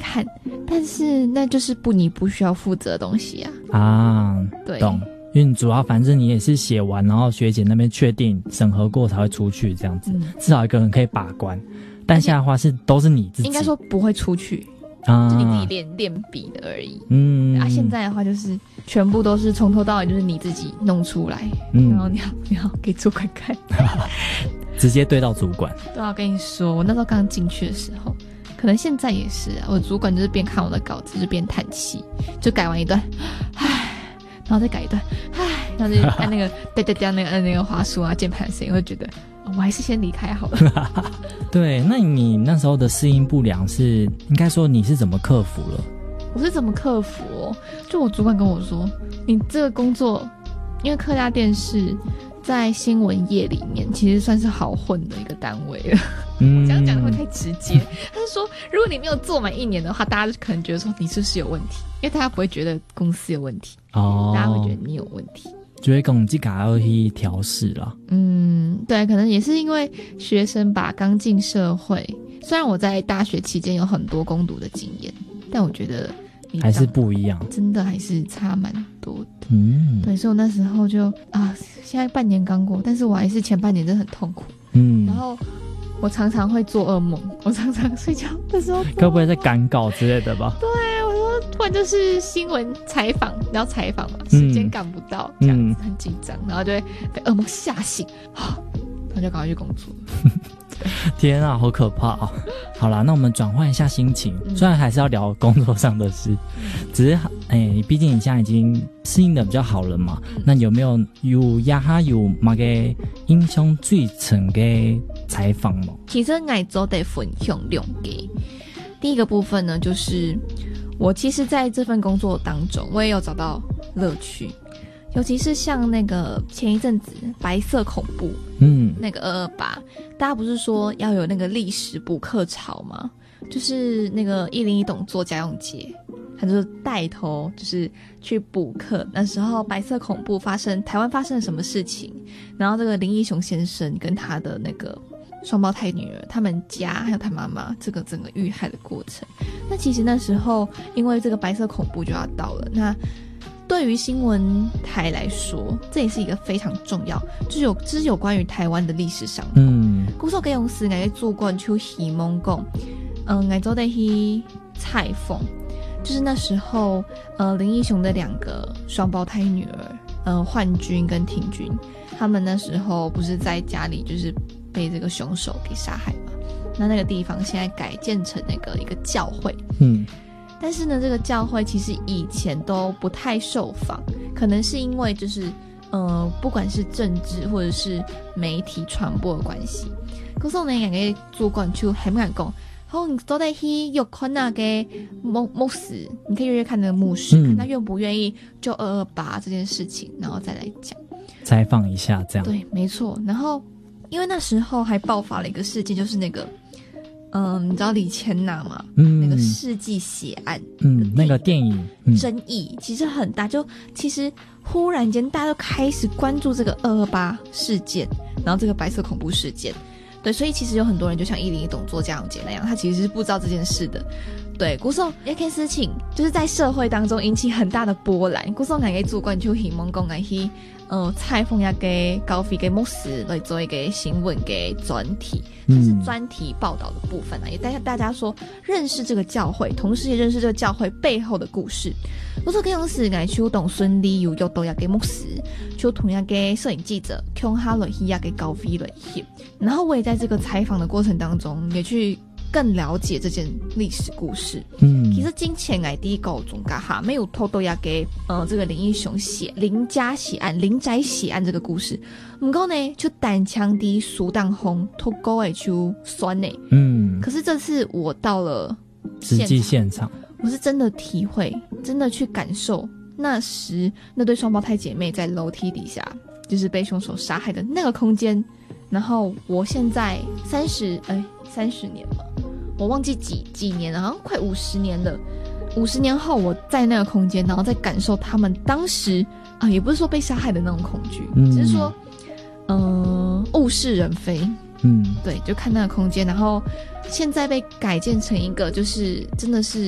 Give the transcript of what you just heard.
憾，但是那就是你不需要负责的东西对， 懂。因为你主要反正你也是写完，然后学姐那边确定审核过才会出去这样子，至少一个人可以把关。但现在的话都是你自己， 应该说不会出去就你自己练笔的而已。现在的话就是全部都是从头到尾就是你自己弄出来，然后你要给主管看， 直接对到主管。 对啊，我跟你说，我那时候刚进去的时候，可能现在也是我的主管就是边看我的稿子就边叹气，就改完一段，唉。然后再改一段，唉，然后就按那个按那个滑鼠键盘的声音，我就觉得我还是先离开好了。 对，那你那时候的适应不良是应该说你是怎么克服了？ 我是怎么克服就我主管跟我说，你这个工作，因为客家电视在新闻业里面其实算是好混的一个单位了。这样讲的会太直接。他是说，如果你没有做满1年的话，大家就可能觉得说你是不是有问题，因为大家不会觉得公司有问题，大家会觉得你有问题， 就会跟自己要去调试啦。 对，可能也是因为学生吧，刚进社会，虽然我在大学期间有很多工读的经验，但我觉得还是不一样， 真的还是差蛮多的。对，所以我那时候就现在半年刚过，但是我还是前半年真的很痛苦。然后我常常会做噩梦，我常常睡觉的时候该不会在赶稿之类的吧？ 对，我说突然就是新闻采访，你要采访嘛，时间赶不到，这样子很紧张，然后就会被噩梦吓醒，然后就赶快去工作。 天啊，好可怕啊！好啦，那我们转换一下心情，虽然还是要聊工作上的事，只是毕竟你现在已经适应的比较好了嘛，那有没有哪个印象最深的采访吗？ 其实我做的分享2个，第一个部分呢，就是我其实在这份工作当中，我也有找到乐趣。尤其是像那个前一阵子白色恐怖，那个228，大家不是说要有那个历史补课潮吗？就是那个101董座家用节，他就是带头就是去补课。那时候白色恐怖台湾发生了什么事情？然后这个林义雄先生跟他的那个双胞胎女儿，他们家还有他妈妈这个整个遇害的过程。那其实那时候因为这个白色恐怖就要到了，那对于新闻台来说，这也是一个非常重要，就是有关于台湾的历史上。故说给公司我做过去希望讲，我做的去采访，就是那时候林义雄的2个双胞胎女儿，焕君跟婷君，他们那时候不是在家里就是被这个凶手给杀害嘛？那个地方现在改建成一个教会。但是呢，这个教会其实以前都不太受访，可能是因为就是不管是政治或者是媒体传播的关系。可是我们2个主管就很敢讲，好，你都在去有看那个牧师，你可以约看那个牧师，看他愿不愿意就228这件事情，然后再来讲采访一下这样。 对，没错。然后因为那时候还爆发了一个事件，就是那个你知道李千娜吗？那个世纪血案， 那个电影争议其实很大，就其实忽然间大家都开始关注这个228事件，然后这个白色恐怖事件。对，所以其实有很多人就像101董座家永杰那样，他其实是不知道这件事的。对，古宋也可以事情就是在社会当中引起很大的波澜。古宋还可以主管就希望讲来去采访一个高飞给牧师来做一个新闻给专题，这是专题报道的部分啊，也带大家说认识这个教会，同时也认识这个教会背后的故事。我说跟公司来去董孙理有都要给牧师，就同样给摄影记者恐哈了去给高飞了去，然后我也在这个采访的过程当中也去更了解这件历史故事。其实金钱第一高中哈没有偷偷要给这个林义雄林家血案林宅血案这个故事，不过呢就单枪的苏当红偷高去酸呢。可是这次我到了实际现场， 我是真的体会，真的去感受那时那对双胞胎姐妹在楼梯底下就是被凶手杀害的那个空间。然后我现在30年了，我忘记几年了，好像快50年了。50年后我在那个空间，然后再感受他们当时也不是说被杀害的那种恐惧，只是说物是人非。对，就看那个空间，然后现在被改建成一个就是真的是